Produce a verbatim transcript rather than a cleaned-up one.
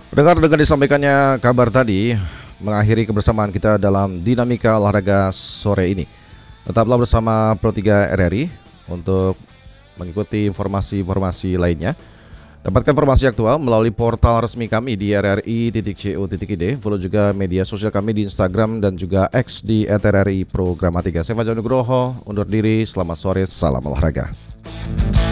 Dengar dengan disampaikannya kabar tadi, mengakhiri kebersamaan kita dalam dinamika olahraga sore ini. Tetaplah bersama Pro tiga R R I untuk mengikuti informasi-informasi lainnya. Dapatkan informasi aktual melalui portal resmi kami di r r i titik co titik i d. Follow juga media sosial kami di Instagram dan juga X di et r r i programatika. Saya Fajar Nugroho, undur diri. Selamat sore, salam olahraga.